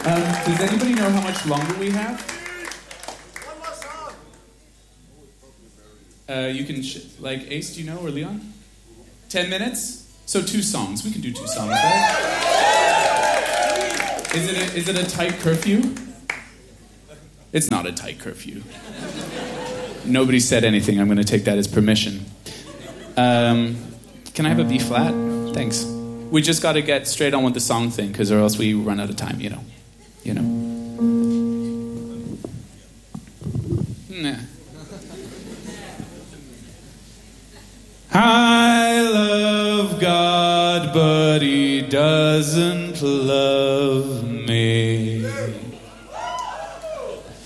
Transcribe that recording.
Does anybody know how much longer we have? One more song. You can, Ace, do you know, or Leon? 10 minutes? So 2 songs. We can do 2 songs, right? Is it a tight curfew? It's not a tight curfew. Nobody said anything. I'm going to take that as permission. Can I have a B flat? Thanks. We just got to get straight on with the song thing, because or else we run out of time, you know. Nah. I love God, but he doesn't love me.